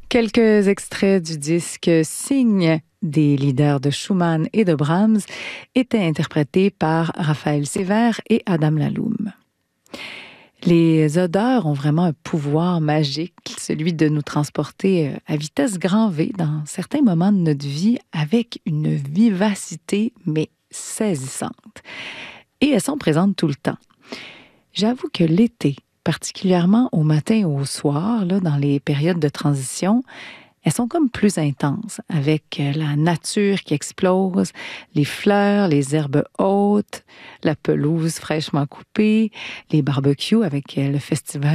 Quelques extraits du disque Signe des leaders de Schumann et de Brahms étaient interprétés par Raphaël Sévère et Adam Laloum. Les odeurs ont vraiment un pouvoir magique, celui de nous transporter à vitesse grand V dans certains moments de notre vie avec une vivacité mais saisissante. Et elles sont présentes tout le temps. J'avoue que l'été, particulièrement au matin ou au soir, là, dans les périodes de transition, elles sont comme plus intenses, avec la nature qui explose, les fleurs, les herbes hautes, la pelouse fraîchement coupée, les barbecues avec le festival